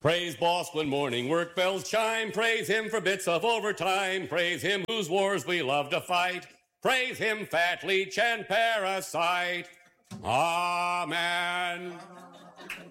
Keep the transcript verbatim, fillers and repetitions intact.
Praise boss when morning work bells chime. Praise him for bits of overtime. Praise him whose wars we love to fight. Praise him, fat leech and parasite. Amen.